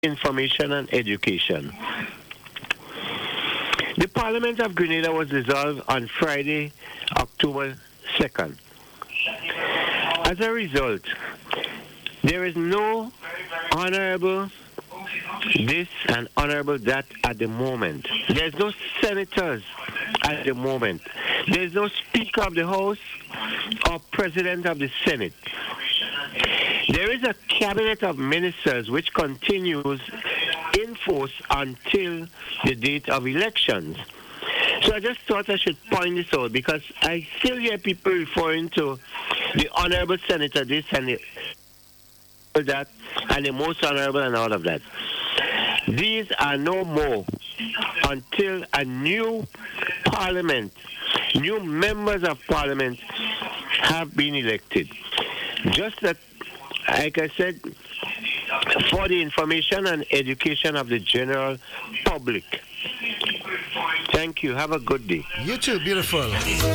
Information and Education. The Parliament of Grenada was dissolved on Friday, October 2nd. As a result, there is no honorable this and honorable that at the moment. There's no senators at the moment. There's no Speaker of the House or President of the Senate. There is a cabinet of ministers which continues in force until the date of elections. So I just thought I should point this out because I still hear people referring to the honorable senator this and that and the most honorable and all of that. These are no more until a new parliament, new members of parliament have been elected. Just that, like I said, for the information and education of the general public. Thank you. Have a good day. You too. Beautiful.